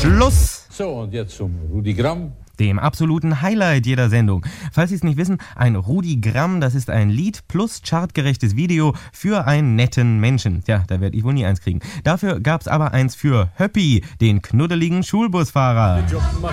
Schluss! So, und jetzt zum Rudi Gramm. Dem absoluten Highlight jeder Sendung. Falls Sie es nicht wissen, ein Rudi Gramm, das ist ein Lied plus chartgerechtes Video für einen netten Menschen. Tja, da werde ich wohl nie eins kriegen. Dafür gab's aber eins für Höppi, den knuddeligen Schulbusfahrer.